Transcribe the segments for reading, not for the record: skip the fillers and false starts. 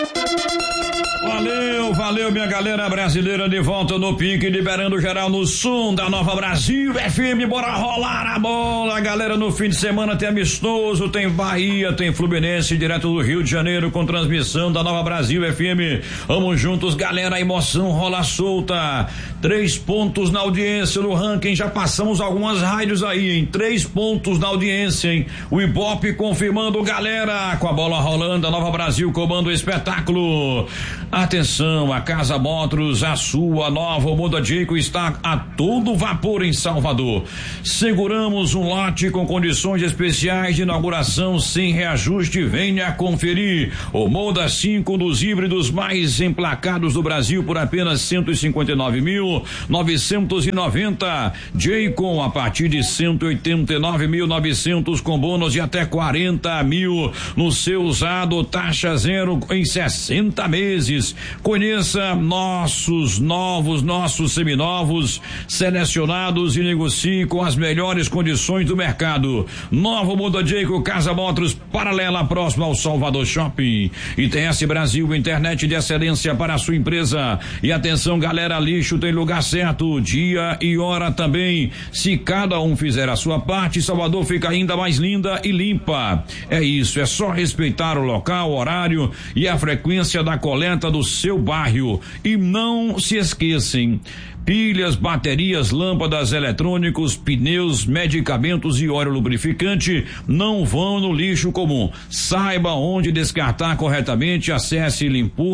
Valeu, minha galera brasileira, de volta no pique, liberando geral no som da Nova Brasil FM, bora rolar a bola, galera. No fim de semana tem amistoso, tem Bahia, tem Fluminense, direto do Rio de Janeiro, com transmissão da Nova Brasil FM. Vamos juntos, galera, a emoção rola solta. 3 pontos na audiência no ranking, já passamos algumas rádios aí, em 3 pontos na audiência, hein? O Ibope confirmando, galera, com a bola rolando, a Nova Brasil comanda o espetáculo. Atenção, a Casa Motors, a sua nova Moda Jayco, está a todo vapor em Salvador. Seguramos um lote com condições especiais de inauguração sem reajuste, venha conferir. O Moda 5 dos híbridos mais emplacados do Brasil por apenas 159.990. Jayco a partir de 189.900 com bônus de até 40 mil no seu usado, taxa zero em 60 meses. Conheça nossos novos, nossos seminovos selecionados e negocie com as melhores condições do mercado. Novo Moda Jayco, Casa Motors, paralela próxima ao Salvador Shopping. ITS Brasil, internet de excelência para a sua empresa. E atenção, galera, lixo tem lugar certo, dia e hora também. Se cada um fizer a sua parte, Salvador fica ainda mais linda e limpa. É isso, é só respeitar o local, o horário e a frequência da coleta do seu bairro. E não se esqueçam: pilhas, baterias, lâmpadas, eletrônicos, pneus, medicamentos e óleo lubrificante não vão no lixo comum. Saiba onde descartar corretamente. Acesse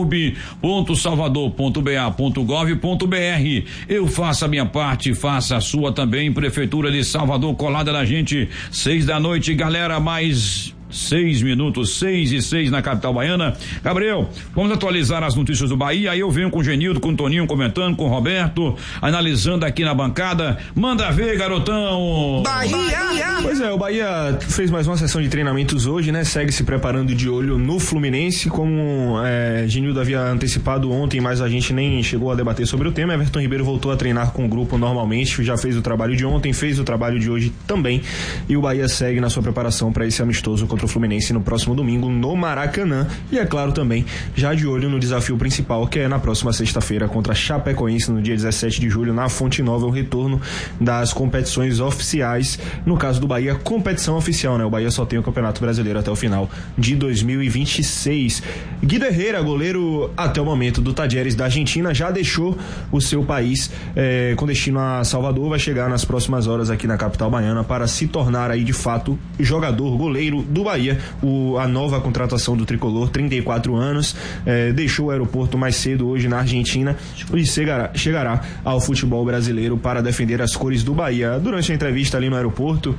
limpurb.salvador.ba.gov.br. Eu faço a minha parte, faça a sua também. Prefeitura de Salvador colada na gente. 6 da noite, galera, mais 6 minutos, 6:06 na capital baiana. Gabriel, vamos atualizar as notícias do Bahia. Aí eu venho com o Genildo, com o Toninho comentando, com o Roberto, analisando aqui na bancada. Manda ver, garotão. Bahia! Pois é, o Bahia fez mais uma sessão de treinamentos hoje, né? Segue se preparando de olho no Fluminense, como Genildo havia antecipado ontem, mas a gente nem chegou a debater sobre o tema. Everton Ribeiro voltou a treinar com o grupo normalmente, já fez o trabalho de ontem, fez o trabalho de hoje também, e o Bahia segue na sua preparação para esse amistoso contra o Fluminense no próximo domingo no Maracanã, e é claro também já de olho no desafio principal, que é na próxima sexta-feira contra a Chapecoense, no dia 17 de julho na Fonte Nova, o retorno das competições oficiais. No caso do Bahia, competição oficial, né? O Bahia só tem o Campeonato Brasileiro até o final de 2026. Guido Herrera, goleiro até o momento do Talleres da Argentina, já deixou o seu país com destino a Salvador, vai chegar nas próximas horas aqui na capital baiana para se tornar aí de fato jogador, goleiro do Bahia. A nova contratação do tricolor, 34 anos, deixou o aeroporto mais cedo hoje na Argentina e chegará ao futebol brasileiro para defender as cores do Bahia. Durante a entrevista ali no aeroporto,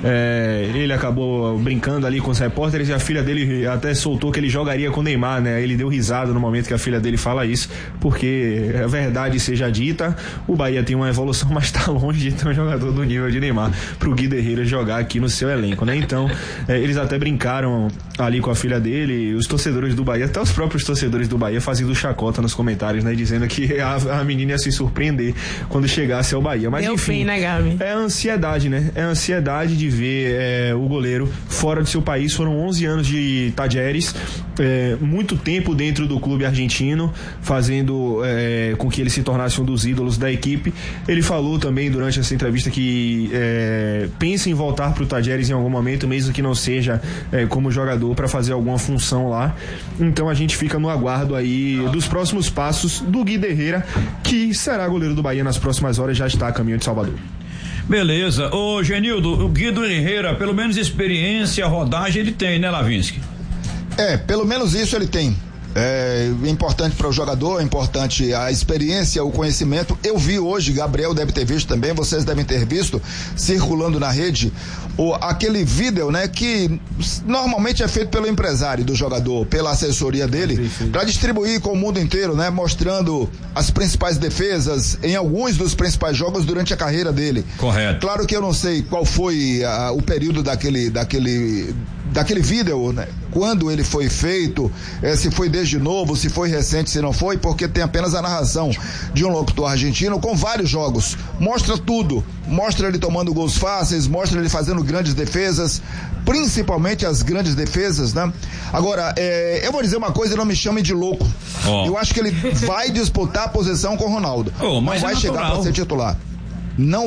ele acabou brincando ali com os repórteres, e a filha dele até soltou que ele jogaria com o Neymar, né? Ele deu risada no momento que a filha dele fala isso, porque a verdade seja dita, o Bahia tem uma evolução, mas está longe de ter um jogador do nível de Neymar pro Guido Herrera jogar aqui no seu elenco, né? Então, eles até brincaram ali com a filha dele, os torcedores do Bahia, até os próprios torcedores do Bahia fazendo chacota nos comentários, né? Dizendo que a menina ia se surpreender quando chegasse ao Bahia. Mas enfim, né, Gabi? É a ansiedade, né? É a ansiedade de ver o goleiro fora de seu país. Foram 11 anos de Talleres, muito tempo dentro do clube argentino, fazendo com que ele se tornasse um dos ídolos da equipe. Ele falou também durante essa entrevista que pensa em voltar para o Talleres em algum momento, mesmo que não seja como jogador, para fazer alguma função lá. Então a gente fica no aguardo aí dos próximos passos do Guido Herrera, que será goleiro do Bahia nas próximas horas, já está a caminho de Salvador. Beleza. Ô Genildo, o Guido Herrera, pelo menos experiência, rodagem ele tem, né, Lavinsky? Pelo menos isso ele tem. É importante para o jogador, é importante a experiência, o conhecimento. Eu vi hoje, Gabriel deve ter visto também, vocês devem ter visto, circulando na rede, aquele vídeo, né, que normalmente é feito pelo empresário do jogador, pela assessoria dele, para distribuir com o mundo inteiro, né, mostrando as principais defesas em alguns dos principais jogos durante a carreira dele. Correto. Claro que eu não sei qual foi o período daquele vídeo, né? Quando ele foi feito, se foi desde novo, se foi recente, se não foi, porque tem apenas a narração de um locutor argentino com vários jogos. Mostra tudo, mostra ele tomando gols fáceis, mostra ele fazendo grandes defesas, principalmente as grandes defesas, né? Agora, eu vou dizer uma coisa, não me chame de louco. Eu acho que ele vai disputar a posição com o Ronaldo. Não vai chegar para ser titular. Não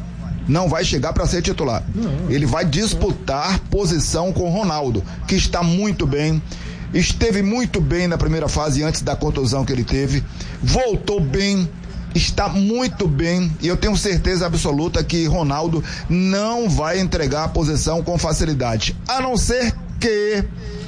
vai chegar para ser titular. Ele vai disputar posição com o Ronaldo, que está muito bem, esteve muito bem na primeira fase antes da contusão que ele teve, voltou bem, está muito bem, e eu tenho certeza absoluta que Ronaldo não vai entregar a posição com facilidade, a não ser que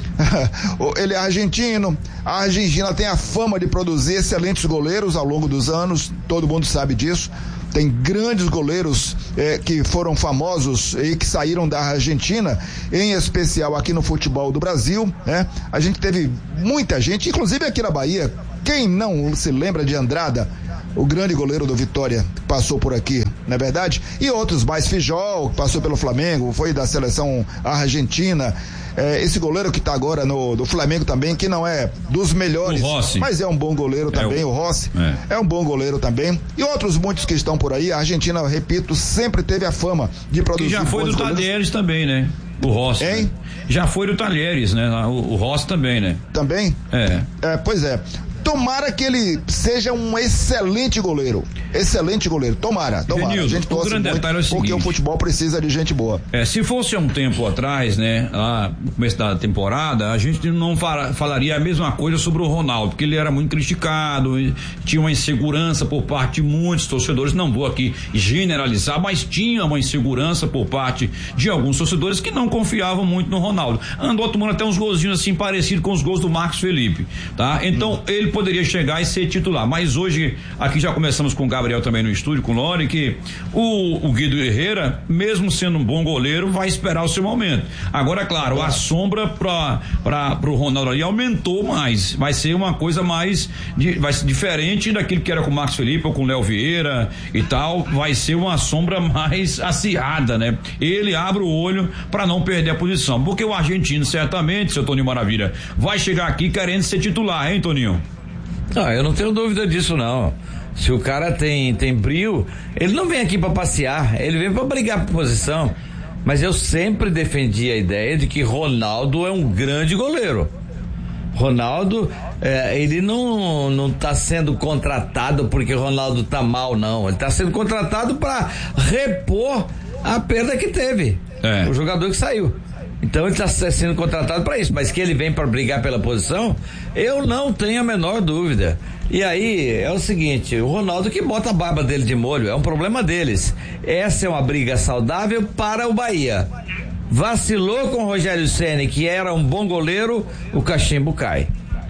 ele é argentino, a Argentina tem a fama de produzir excelentes goleiros ao longo dos anos, todo mundo sabe disso. Tem grandes goleiros que foram famosos e que saíram da Argentina, em especial aqui no futebol do Brasil, né? A gente teve muita gente, inclusive aqui na Bahia. Quem não se lembra de Andrada, o grande goleiro do Vitória, que passou por aqui, não é verdade? E outros mais, Fijol, que passou pelo Flamengo, foi da seleção argentina. Esse goleiro que está agora do Flamengo também, que não é dos melhores, mas é um bom goleiro também, o Rossi é um bom goleiro também, e outros muitos que estão por aí. A Argentina, eu repito, sempre teve a fama de produzir. Que já foi do Talheres também, né? O Rossi. Hein? Né? Já foi do Talheres, né? O Rossi também, né? Também? Pois é. Tomara que ele seja um excelente goleiro. Tomara. Genildo, a gente torce muito, porque o futebol precisa de gente boa. Se fosse um tempo atrás, né, lá no começo da temporada, a gente não falaria a mesma coisa sobre o Ronaldo, porque ele era muito criticado, tinha uma insegurança por parte de muitos torcedores, não vou aqui generalizar, mas tinha uma insegurança por parte de alguns torcedores que não confiavam muito no Ronaldo. Andou tomando até uns golzinhos assim parecidos com os gols do Marcos Felipe, tá? Então, ele poderia chegar e ser titular, mas hoje, aqui já começamos com o Gabriel também no estúdio, com o Lore, que o Guido Herrera, mesmo sendo um bom goleiro, vai esperar o seu momento. Agora, claro, a sombra pro Ronaldo ali aumentou mais, vai ser uma coisa mais, vai ser diferente daquilo que era com o Marcos Felipe ou com o Léo Vieira e tal, vai ser uma sombra mais acirrada, né? Ele abre o olho para não perder a posição, porque o argentino certamente, seu Toninho Maravilha, vai chegar aqui querendo ser titular, hein, Toninho? Não, eu não tenho dúvida disso, não. Se o cara tem brio, ele não vem aqui para passear, ele vem para brigar por posição. Mas eu sempre defendi a ideia de que Ronaldo é um grande goleiro. Ronaldo, ele não tá sendo contratado porque Ronaldo tá mal, não. Ele tá sendo contratado para repor a perda que teve. O jogador que saiu. Então ele está sendo contratado para isso, mas que ele vem para brigar pela posição, eu não tenho a menor dúvida. E aí é o seguinte, o Ronaldo que bota a barba dele de molho, é um problema deles. Essa é uma briga saudável para o Bahia. Vacilou com o Rogério Ceni, que era um bom goleiro, o cachimbo cai.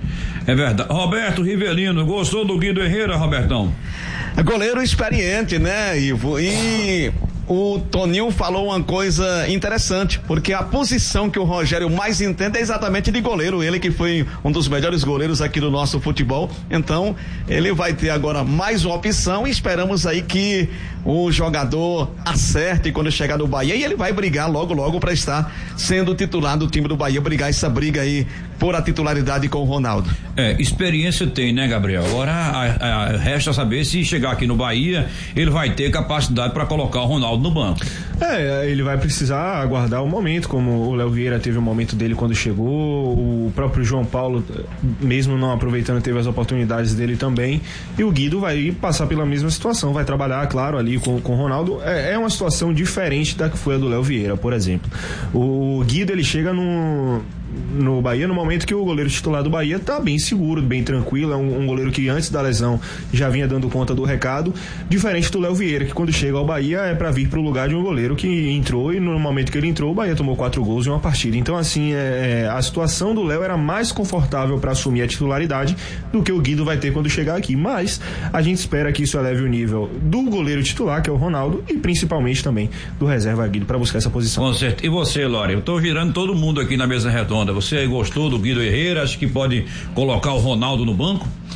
É verdade. Roberto Rivelino, gostou do Guido Herrera, Robertão? Goleiro experiente, né, Ivo? E o Toninho falou uma coisa interessante, porque a posição que o Rogério mais entende é exatamente de goleiro, ele que foi um dos melhores goleiros aqui do nosso futebol. Então ele vai ter agora mais uma opção e esperamos aí que o jogador acerte quando chegar no Bahia, e ele vai brigar logo para estar sendo titular do time do Bahia, brigar essa briga aí por a titularidade com o Ronaldo. Experiência tem, né, Gabriel? Agora resta saber se chegar aqui no Bahia ele vai ter capacidade para colocar o Ronaldo no banco. Ele vai precisar aguardar o momento, como o Léo Vieira teve o momento dele quando chegou, o próprio João Paulo, mesmo não aproveitando, teve as oportunidades dele também, e o Guido vai passar pela mesma situação, vai trabalhar, claro, ali com o Ronaldo. É uma situação diferente da que foi a do Léo Vieira, por exemplo. O Guido, ele chega no Bahia no momento que o goleiro titular do Bahia tá bem seguro, bem tranquilo, é um goleiro que antes da lesão já vinha dando conta do recado, diferente do Léo Vieira, que quando chega ao Bahia é para vir pro lugar de um goleiro que entrou, e no momento que ele entrou, o Bahia tomou 4 gols em uma partida. Então, assim, a situação do Léo era mais confortável para assumir a titularidade do que o Guido vai ter quando chegar aqui, mas a gente espera que isso eleve o nível do goleiro titular, que é o Ronaldo, e principalmente também do reserva Guido, para buscar essa posição. Com certeza. E você, Lore? Eu tô girando todo mundo aqui na mesa redonda. Você gostou do Guido Herrera? Acha que pode colocar o Ronaldo no banco?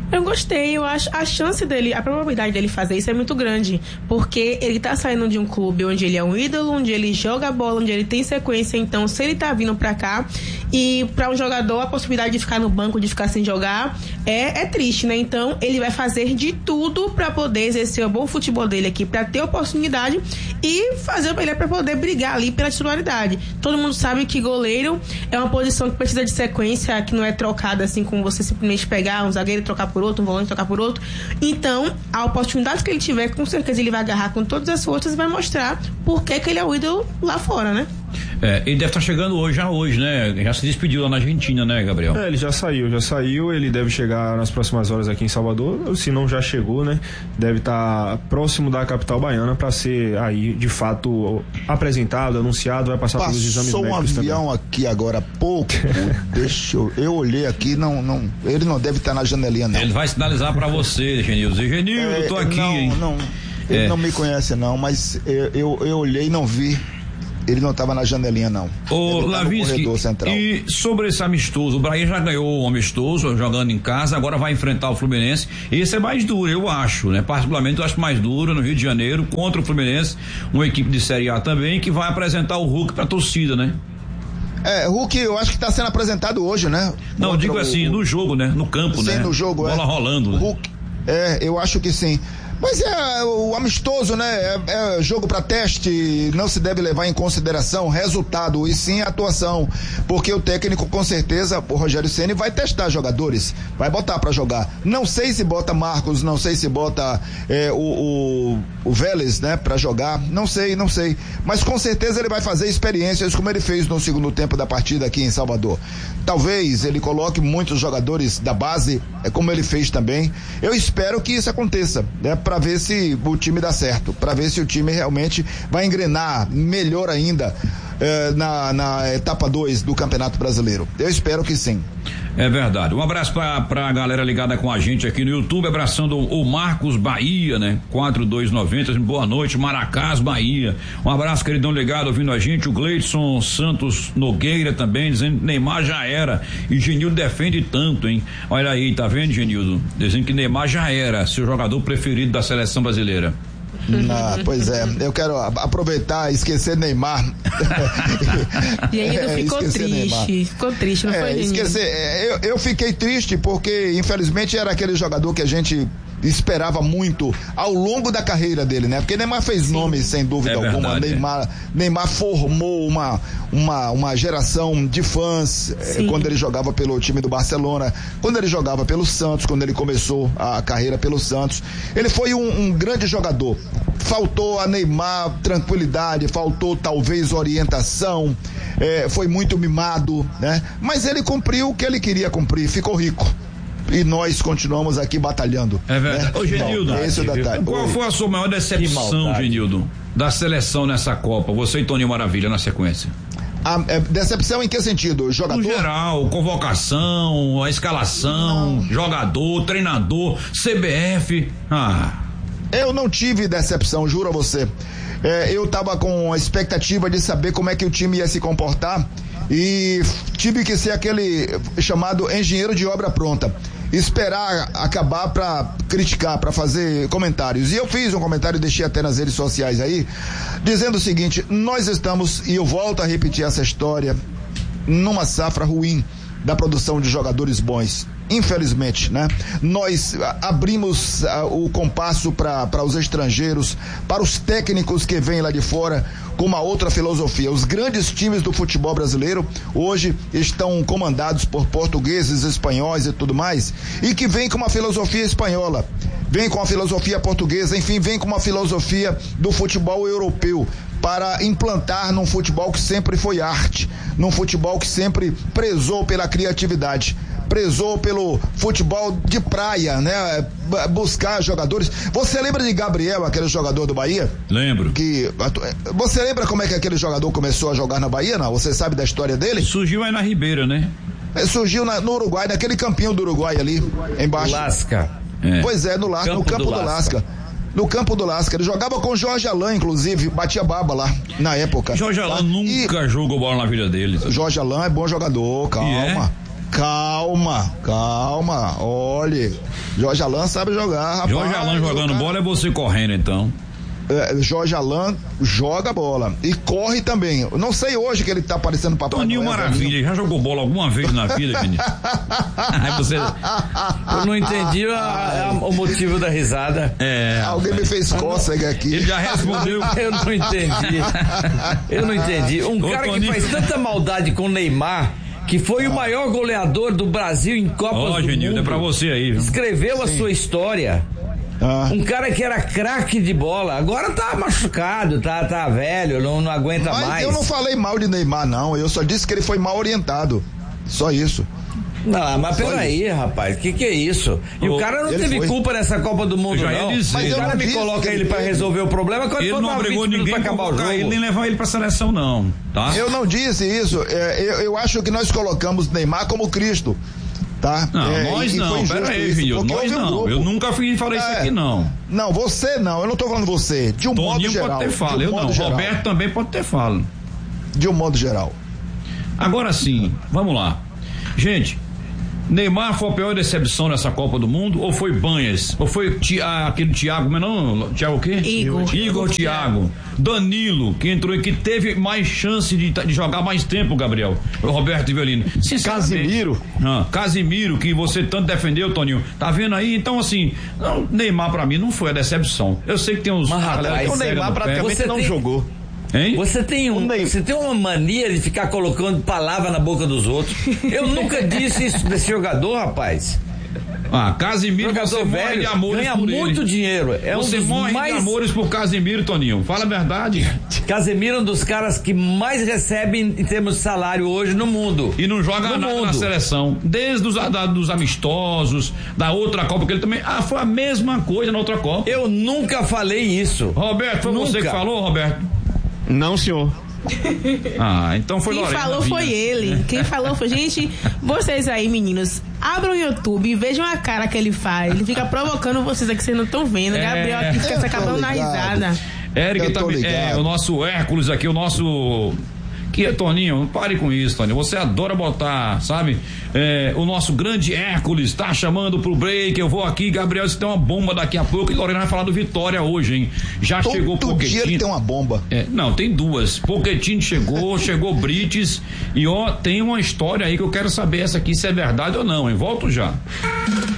Eu gostei, eu acho a chance dele, a probabilidade dele fazer isso é muito grande, porque ele tá saindo de um clube onde ele é um ídolo, onde ele joga bola, onde ele tem sequência. Então, se ele tá vindo pra cá, e pra um jogador a possibilidade de ficar no banco, de ficar sem jogar, é triste, né? Então, ele vai fazer de tudo pra poder exercer o bom futebol dele aqui, pra ter oportunidade e fazer o melhor pra poder brigar ali pela titularidade. Todo mundo sabe que goleiro é uma posição que precisa de sequência, que não é trocada assim, como você simplesmente pegar um zagueiro e trocar por outro, um volante trocar por outro. Então, a oportunidade que ele tiver, com certeza ele vai agarrar com todas as forças e vai mostrar por que ele é o ídolo lá fora, né? Ele deve estar chegando hoje, né? Já se despediu lá na Argentina, né, Gabriel? Ele já saiu, ele deve chegar nas próximas horas aqui em Salvador, se não já chegou, né? Deve estar próximo da capital baiana para ser aí, de fato, apresentado, anunciado, vai passar pelos exames médicos também. Passou um avião aqui agora há pouco, eu olhei aqui, ele não deve estar na janelinha, não. Ele vai sinalizar para você, Genildo. Genildo, tô aqui, hein? Ele não me conhece, não, mas eu olhei e não vi. Ele não estava na janelinha, não. Ô, Lavinsky, e sobre esse amistoso, o Bahia já ganhou um amistoso, jogando em casa, agora vai enfrentar o Fluminense. Esse é mais duro, eu acho, né? Particularmente eu acho mais duro no Rio de Janeiro, contra o Fluminense, uma equipe de Série A também, que vai apresentar o Hulk pra torcida, né? Hulk, eu acho que está sendo apresentado hoje, né? Não, eu digo assim, no jogo, né? No campo, né? Sim, no jogo, bola rolando. O Hulk, eu acho que sim. Mas o amistoso, né? É jogo para teste, não se deve levar em consideração o resultado e sim a atuação, porque o técnico, com certeza, o Rogério Ceni vai testar jogadores, vai botar para jogar. Não sei se bota Marcos, não sei se bota o Vélez, né? Para jogar, não sei, mas com certeza ele vai fazer experiências como ele fez no segundo tempo da partida aqui em Salvador. Talvez ele coloque muitos jogadores da base, como ele fez também. Eu espero que isso aconteça, né? Para ver se o time dá certo, para ver se o time realmente vai engrenar melhor ainda na etapa 2 do Campeonato Brasileiro. Eu espero que sim. É verdade. Um abraço pra galera ligada com a gente aqui no YouTube, abraçando o Marcos Bahia, né? 4290, boa noite, Maracás, Bahia. Um abraço, queridão ligado, ouvindo a gente, o Gleidson Santos Nogueira também, dizendo que Neymar já era, e Genildo defende tanto, hein? Olha aí, tá vendo, Genildo? Dizendo que Neymar já era, seu jogador preferido da seleção brasileira. Pois é, eu quero aproveitar e esquecer Neymar. E ainda ficou triste, não foi, esquecer, eu fiquei triste porque infelizmente era aquele jogador que a gente esperava muito ao longo da carreira dele, né? Porque Neymar fez nome, sem dúvida alguma. Neymar formou uma geração de fãs quando ele jogava pelo time do Barcelona, quando ele jogava pelo Santos, quando ele começou a carreira pelo Santos. Ele foi um grande jogador. Faltou a Neymar tranquilidade, faltou talvez orientação, foi muito mimado, né? Mas ele cumpriu o que ele queria cumprir, ficou rico. E nós continuamos aqui batalhando. É verdade. Ô, Genildo, qual foi a sua maior decepção, Genildo, da seleção nessa Copa? Você e Toninho Maravilha na sequência. Decepção em que sentido? Jogador? No geral, convocação, a escalação, jogador, treinador, CBF. Eu não tive decepção, juro a você. Eu tava com a expectativa de saber como é que o time ia se comportar e tive que ser aquele chamado engenheiro de obra pronta. Esperar acabar para criticar, para fazer comentários. E eu fiz um comentário, deixei até nas redes sociais aí, dizendo o seguinte: nós estamos, e eu volto a repetir essa história, numa safra ruim da produção de jogadores bons. Infelizmente, né? Nós abrimos o compasso para os estrangeiros, para os técnicos que vêm lá de fora com uma outra filosofia. Os grandes times do futebol brasileiro hoje estão comandados por portugueses, espanhóis e tudo mais, e que vêm com uma filosofia espanhola, vêm com a filosofia portuguesa, enfim, vêm com uma filosofia do futebol europeu, para implantar num futebol que sempre foi arte, num futebol que sempre prezou pela criatividade, prezou pelo futebol de praia, né? Buscar jogadores. Você lembra de Gabriel, aquele jogador do Bahia? Lembro. Você lembra como é que aquele jogador começou a jogar na Bahia, não? Você sabe da história dele? Surgiu aí na Ribeira, né? Surgiu no Uruguai, naquele campinho do Uruguai ali, embaixo. Lasca. Pois é, no campo do Lasca. No campo do Lasca, ele jogava com Jorge Alain, inclusive, batia baba lá, na época. Jorge Alain nunca jogou bola na vida dele. Jorge Alain é bom jogador, calma. Calma. Olhe, Jorge Alain sabe jogar, rapaz. Jorge Alain jogando bola é você correndo, então. Jorge Alain joga bola e corre também. Eu não sei hoje que ele tá aparecendo pra Toninho Maravilha, já jogou bola alguma vez na vida, Vinícius? Aí você... Eu não entendi o motivo da risada. Alguém me fez cócega aqui. Ele já respondeu. Eu não entendi. Um cara Toninho... que faz tanta maldade com o Neymar, que foi o maior goleador do Brasil em Copas do Genildo, Mundo. é pra você aí, viu? Escreveu a sua história. Um cara que era craque de bola, agora tá machucado, tá velho, não aguenta mais. Eu não falei mal de Neymar, não. Eu só disse que ele foi mal orientado. Só isso. Não, mas peraí, rapaz, que é isso? E o cara não teve culpa nessa Copa do Mundo, não. Mas o cara me coloca ele pra resolver o problema quando ele não obrigou ninguém pra acabar o jogo. Ele nem levar ele pra seleção, não, tá? Eu não disse isso. Eu acho que nós colocamos Neymar como Cristo. Tá? Não, nós não, peraí, filho, nós não, eu nunca falei isso aqui não. Não, você não, eu não tô falando você, de um modo geral. Pode ter fala, eu não, Roberto também pode ter fala. De um modo geral. Agora sim, vamos lá. Gente, Neymar foi a pior decepção nessa Copa do Mundo, ou foi Banhas? Ou foi aquele Thiago, mas não, Thiago o quê? Igor Thiago. Danilo, que entrou e que teve mais chance de jogar mais tempo, Gabriel. O Roberto Violino. Casimiro, que você tanto defendeu, Toninho. Tá vendo aí? Então, assim, Neymar pra mim não foi a decepção. Eu sei que tem uns... o Neymar praticamente não jogou. Hein? Você tem uma mania de ficar colocando palavra na boca dos outros. Eu nunca disse isso desse jogador, rapaz. Casimiro, você morre de amores ganha por muito ele. Dinheiro. Você morre de amores por Casimiro, Toninho. Fala a verdade. Casimiro é um dos caras que mais recebe em termos de salário hoje no mundo. E não joga nada na seleção. Desde dos amistosos, da outra Copa, que ele também... foi a mesma coisa na outra Copa. Eu nunca falei isso. Roberto, foi você que falou, Roberto? Não, senhor. Então foi Lorena. Quem falou foi ele. Quem falou foi... Gente, vocês aí, meninos, abram o YouTube e vejam a cara que ele faz. Ele fica provocando vocês aqui, vocês não estão vendo. Gabriel aqui fica se acabando na risada. Eric também, o nosso Hércules aqui, o nosso... Toninho, pare com isso, Toninho. Você adora botar, sabe? O nosso grande Hércules tá chamando pro break. Eu vou aqui, Gabriel, você tem uma bomba daqui a pouco. E Lorena vai falar do Vitória hoje, hein? Já chegou o Pochettino. Todo dia ele tem uma bomba. Não, tem duas. Pochettino chegou Brites. E tem uma história aí que eu quero saber essa aqui, se é verdade ou não, hein? Volto já.